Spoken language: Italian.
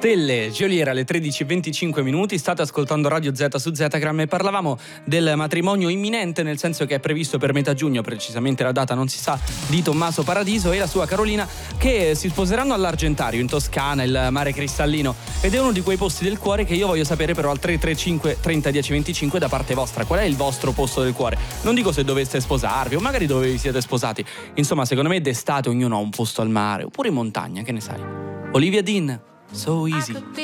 Stelle, Geoliera alle 13:25, state ascoltando Radio Z su Zetagram e parlavamo del matrimonio imminente, nel senso che è previsto per metà giugno, precisamente la data non si sa, di Tommaso Paradiso e la sua Carolina, che si sposeranno all'Argentario in Toscana, il mare cristallino, ed è uno di quei posti del cuore che io voglio sapere però al 335 30 10 25 da parte vostra. Qual è il vostro posto del cuore? Non dico se doveste sposarvi o magari dove vi siete sposati, insomma secondo me d'estate ognuno ha un posto al mare oppure in montagna, che ne sai. Olivia Dean, So Easy.